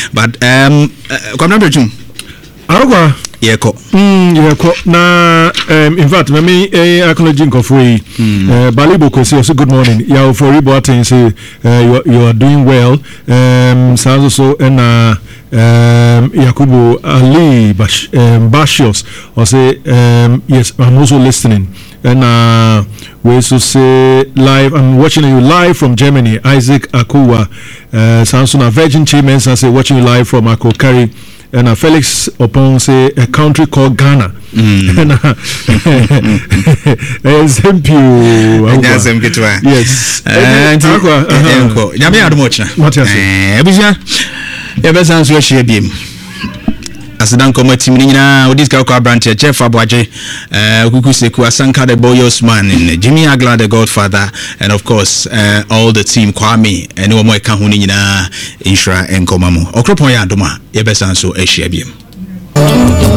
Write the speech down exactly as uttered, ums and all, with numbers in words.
but um come na betwum Arugwa yeko mm yeko na um in fact me me acknowledge nkofo yi eh Balibo Kwesi so good morning ya for reporting say uh, you, are, you are doing well um sounds so and uh, um Yakubu Ali Bash, um, Bashios or say um yes I'm also listening and uh we also say live I'm watching you live from Germany. Isaac Akuwa uh sounds so Virgin Chairman say watching you live from Akokari. And uh, Felix Opon say a country called Ghana. Mm. And uh, yes. And Yami Admocha. Ebisha. Ebesan so share biem. Asidan komo team ni nyina odis ka kwa branch Jeff Abwaje uh Kuku Seku Asanka the Boyos man and Jimmy Agla the Godfather and of course uh, all the team Kwame and no more ka hu ni nyina insura enkomamo okropon ya adoma ye besan so ehia biem.